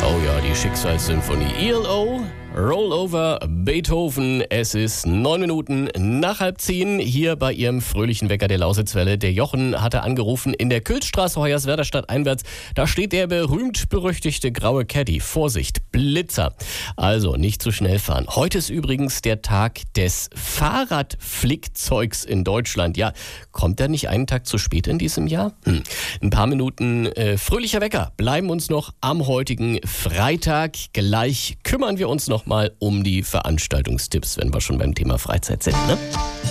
Oh ja, die Schicksalssymphonie. ELO, Rollover, Beethoven. Es ist 9 Minuten nach 9:30 hier bei Ihrem fröhlichen Wecker der Lausitzwelle. Der Jochen hatte angerufen in der Kültstraße, Hoyerswerda stadteinwärts. Da steht der berühmt-berüchtigte graue Caddy. Vorsicht, Blitzer. Also nicht zu schnell fahren. Heute ist übrigens der Tag des Fahrradflickzeugs in Deutschland. Ja, kommt er nicht einen Tag zu spät in diesem Jahr? Ein paar Minuten fröhlicher Wecker bleiben uns noch am heutigen Freitag. Gleich kümmern wir uns noch mal um die Veranstaltungstipps, wenn wir schon beim Thema Freizeit sind, ne?